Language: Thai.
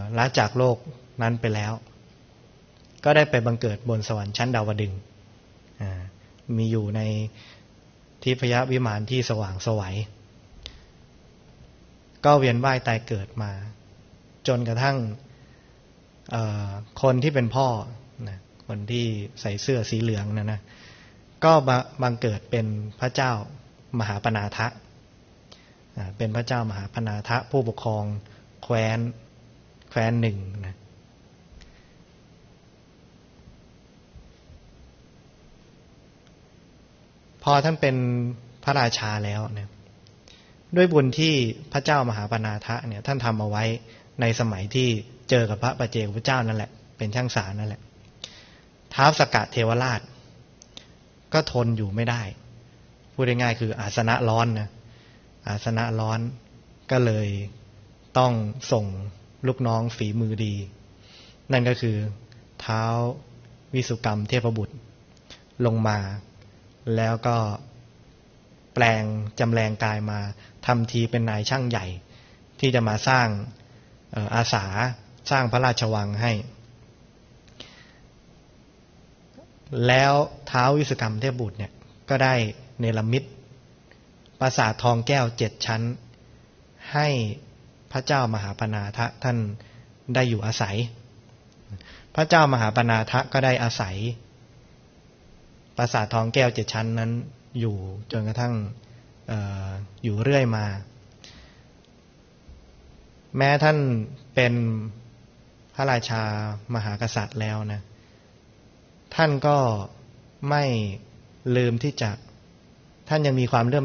ละจากโลกนั้นไปแล้วก็ได้ไปบังเกิดบนสวรรค์ชั้นดาวดึงส์มีอยู่ในทิพยวิมานที่สว่างไสวก็เวียนว่ายตายเกิดมาจนกระทั่งคนที่เป็นพ่อนะคนที่ใส่เสื้อสีเหลืองนะก็บังเกิดเป็นพระเจ้ามหาปนาทะเป็นพระเจ้ามหาปนาทะผู้ปกครองแคว้นหนึ่งนะพอท่านเป็นพระราชาแล้วเนี่ยด้วยบุญที่พระเจ้ามหาปนาทะเนี่ยท่านทำเอาไว้ในสมัยที่เจอกับพระปัจเจกพุทธเจ้านั่นแหละเป็นช่างสารนั่นแหละท้าวสกเทวราชก็ทนอยู่ไม่ได้พูดง่ายๆคืออาสนะร้อนนะอาสนะร้อนก็เลยต้องส่งลูกน้องฝีมือดีนั่นก็คือท้าววิสุกรรมเทพบุตรลงมาแล้วก็แปลงจำแรงกายมาทำทีเป็นนายช่างใหญ่ที่จะมาสร้างอาสาสร้างพระราชวังให้แล้วท้าววิสุกรรมเทพบุตรเนี่ยก็ได้เนรมิตปราสาททองแก้ว7 ชั้นให้พระเจ้ามหาปนาทะท่านได้อยู่อาศัยพระเจ้ามหาปนาทะก็ได้อาศัยปราสาททองแก้ว7 ชั้นนั้นอยู่จนกระทั่งอยู่เรื่อยมาแม้ท่านเป็นพระราชามหากษัตริย์แล้วนะท่านก็ไม่ลืมที่จะท่านยังมีความเลื่อม